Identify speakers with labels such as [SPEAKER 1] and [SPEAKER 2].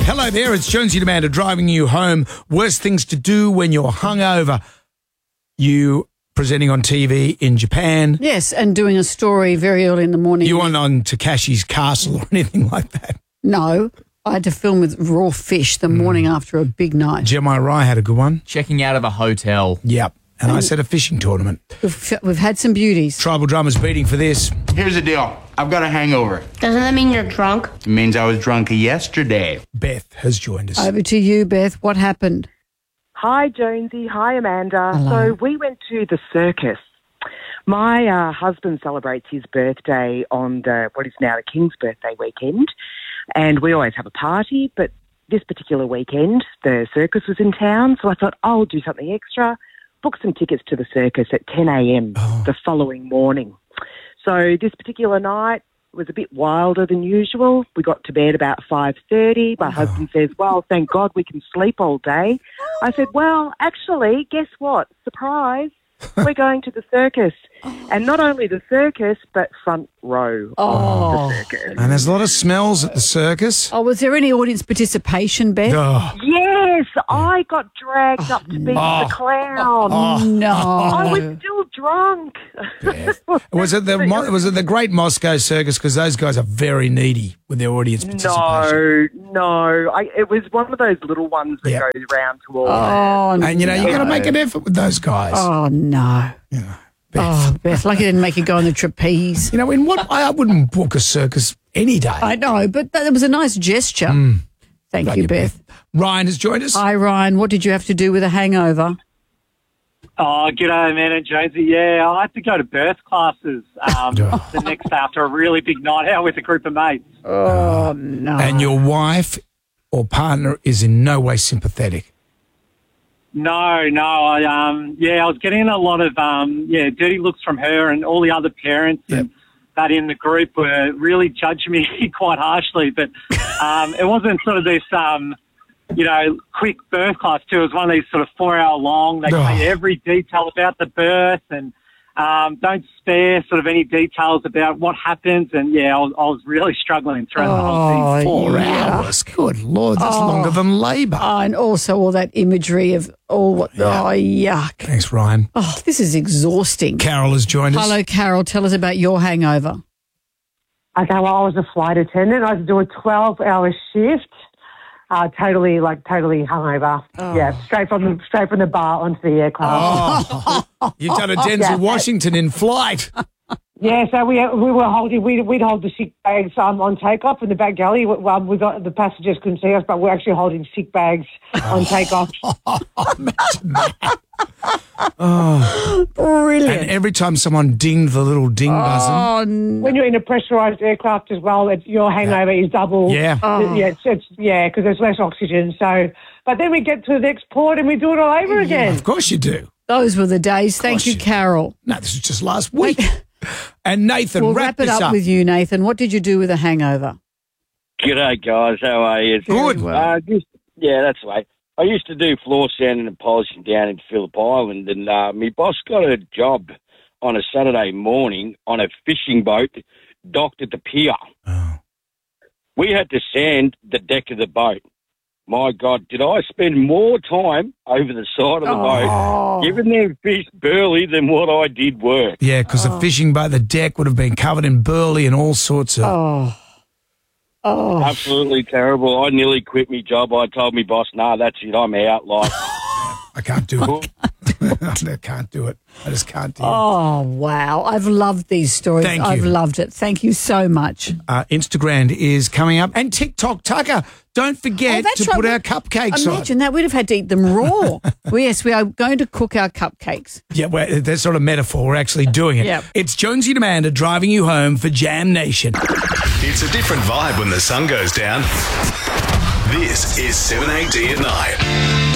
[SPEAKER 1] Hello there, it's Jonesy and Amanda driving you home. Worst things to do when you're hungover. You presenting on TV in Japan.
[SPEAKER 2] Yes, and doing a story very early in the morning.
[SPEAKER 1] You weren't on Takashi's Castle or anything like that.
[SPEAKER 2] No, I had to film with raw fish the morning after a big night.
[SPEAKER 1] Jeremiah Rye had a good one.
[SPEAKER 3] Checking out of a hotel.
[SPEAKER 1] Yep. And I said a fishing tournament.
[SPEAKER 2] We've had some beauties.
[SPEAKER 1] Tribal Drummers beating for this.
[SPEAKER 4] Here's the deal. I've got a hangover.
[SPEAKER 5] Doesn't that mean you're drunk?
[SPEAKER 4] It means I was drunk yesterday.
[SPEAKER 1] Beth has joined us.
[SPEAKER 2] Over to you, Beth. What happened?
[SPEAKER 6] Hi, Jonesy. Hi, Amanda.
[SPEAKER 2] Hello.
[SPEAKER 6] So we went to the circus. My husband celebrates his birthday on what is now the King's birthday weekend, and we always have a party, but this particular weekend the circus was in town, so I thought I'll do something extra, book some tickets to the circus at 10 a.m. the following morning. So this particular night was a bit wilder than usual. We got to bed about 5:30. My husband says, well, thank God we can sleep all day. I said, well, actually, guess what? Surprise. We're going to the circus. And not only the circus, but front row of the circus.
[SPEAKER 1] And there's a lot of smells at the circus.
[SPEAKER 2] Oh, was there any audience participation, Beth?
[SPEAKER 1] Oh.
[SPEAKER 6] Yes, I got dragged up to be the clown.
[SPEAKER 2] No.
[SPEAKER 6] I was still drunk.
[SPEAKER 1] Was it the Great Moscow Circus? Because those guys are very needy with their audience participation.
[SPEAKER 6] No. It was one of those little ones that goes around to all.
[SPEAKER 2] Oh,
[SPEAKER 1] And, you got to make an effort with those guys.
[SPEAKER 2] Oh, no.
[SPEAKER 1] Beth.
[SPEAKER 2] Oh, Beth, lucky I didn't make you go on the trapeze.
[SPEAKER 1] I wouldn't book a circus any day.
[SPEAKER 2] I know, but that was a nice gesture. Thank you, Beth.
[SPEAKER 1] Ryan has joined us.
[SPEAKER 2] Hi, Ryan. What did you have to do with a hangover?
[SPEAKER 7] Oh, g'day, man, and Jonesy. Yeah, I had to go to birth classes the next after a really big night out with a group of mates.
[SPEAKER 2] Oh, no.
[SPEAKER 1] And your wife or partner is in no way sympathetic.
[SPEAKER 7] No, I was getting a lot of dirty looks from her and all the other parents and that in the group were really judging me quite harshly. But it wasn't sort of this quick birth class too. It was one of these sort of 4-hour long. They tell you every detail about the birth and don't spare sort of any details about what happens. And I was really struggling throughout the whole thing.
[SPEAKER 1] 4 hours. Good Lord, that's longer than labour.
[SPEAKER 2] And also all that imagery of yuck.
[SPEAKER 1] Thanks, Ryan.
[SPEAKER 2] Oh, this is exhausting.
[SPEAKER 1] Carol has joined us.
[SPEAKER 2] Hello, Carol. Tell us about your hangover.
[SPEAKER 8] Okay, well, I was a flight attendant. I had to do a 12-hour shift. Totally hungover. Yeah, straight from the bar onto the aircraft.
[SPEAKER 1] You've done a Denzel Washington in flight.
[SPEAKER 8] Yeah, so we'd hold the sick bags on takeoff in the back galley. We got the passengers couldn't see us, but we're actually holding sick bags on takeoff.
[SPEAKER 1] Imagine that.
[SPEAKER 2] Brilliant.
[SPEAKER 1] And every time someone dinged the little ding buzzer.
[SPEAKER 8] When you're in a pressurised aircraft as well, your hangover is double.
[SPEAKER 1] Yeah.
[SPEAKER 8] Because there's less oxygen. So, but then we get to the next port and we do it all over again.
[SPEAKER 1] Of course you do.
[SPEAKER 2] Those were the days. Thank you, Carol.
[SPEAKER 1] No, this was just last week. And Nathan,
[SPEAKER 2] We'll
[SPEAKER 1] wrap
[SPEAKER 2] wrap it
[SPEAKER 1] this
[SPEAKER 2] up with you, Nathan. What did you do with a hangover?
[SPEAKER 9] G'day, guys. How are you?
[SPEAKER 1] Good.
[SPEAKER 9] That's the way. I used to do floor sanding and polishing down in Phillip Island, and my boss got a job on a Saturday morning on a fishing boat docked at the pier.
[SPEAKER 1] Oh.
[SPEAKER 9] We had to sand the deck of the boat. My God, did I spend more time over the side of the boat giving them fish burley than what I did work?
[SPEAKER 1] Yeah, because the fishing boat, the deck would have been covered in burley and all sorts of...
[SPEAKER 9] Absolutely terrible. I nearly quit my job. I told my boss, that's it, I'm out.
[SPEAKER 1] I can't do it. I can't do it. I just can't do it.
[SPEAKER 2] Oh, wow. I've loved these stories.
[SPEAKER 1] Thank you.
[SPEAKER 2] I've loved it. Thank you so much.
[SPEAKER 1] Instagram is coming up. And TikTok Tucker, don't forget to put our cupcakes on.
[SPEAKER 2] Imagine that. We'd have had to eat them raw. Yes, we are going to cook our cupcakes.
[SPEAKER 1] Yeah, well, that's sort of metaphor. We're actually doing it.
[SPEAKER 2] Yep.
[SPEAKER 1] It's Jonesy and Amanda driving you home for Jam Nation.
[SPEAKER 10] It's a different vibe when the sun goes down. This is 7AD at night.